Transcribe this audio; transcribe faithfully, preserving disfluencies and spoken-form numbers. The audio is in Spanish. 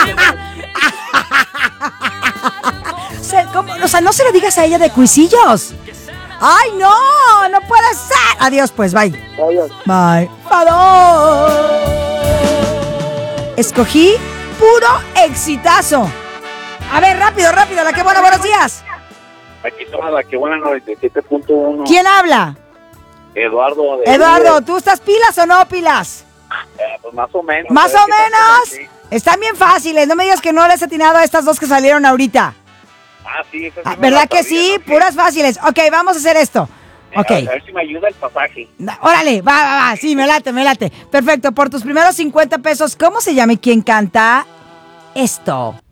O sea, ¿cómo? O sea, no se lo digas a ella de cuisillos. ¡Ay, no! ¡No puede ser! Adiós, pues, bye. Adiós. Bye. ¡Adiós! Escogí puro exitazo. A ver, rápido, rápido, la que buena, buenos días. Aquí toma la que buena noventa y siete punto uno. ¿Quién habla? Eduardo. De Eduardo, Uber. ¿tú estás pilas o no pilas? Eh, pues más o menos. ¿Más A o ver qué tal menos? se me- sí. Están bien fáciles, no me digas que no les he atinado a estas dos que salieron ahorita. Ah, sí, esa sí Ah, me ¿verdad la que sabía, sí? ¿no? Puras fáciles. Ok, vamos a hacer esto. Eh, Ok. A ver, a ver si me ayuda el pasaje. Da- Órale, va, va, va. Sí, me late, me late. Perfecto, por tus primeros cincuenta pesos, ¿cómo se llama y quién canta esto?